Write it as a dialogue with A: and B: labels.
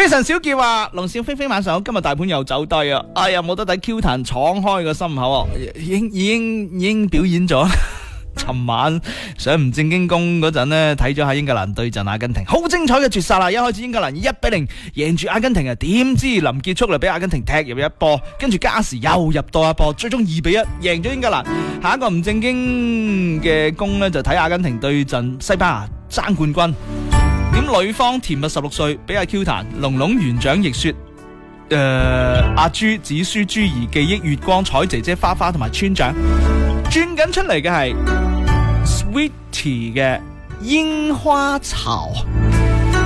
A: Jason 小傑話：龍少飛飛晚上好，今日大盤又走低啊！哎呀，冇得睇 Q 彈闖開個心口啊！已經表演咗。尋晚上唔正經宮嗰陣呢，睇咗下英格蘭對陣阿根廷，好精彩嘅絕殺啦！一開始英格蘭1-0贏住阿根廷啊，點知臨結束嚟俾阿根廷踢入一波，跟住加時又入多一波，最終2-1贏咗英格蘭。下一個唔正經嘅宮呢，就睇阿根廷對陣西班牙爭冠軍。點女方甜蜜16歲，俾阿 Q 彈龍龍園長亦說。阿朱子書朱兒記憶月光彩姐姐花花同埋村長轉緊出嚟嘅係 Sweetie 嘅櫻花草。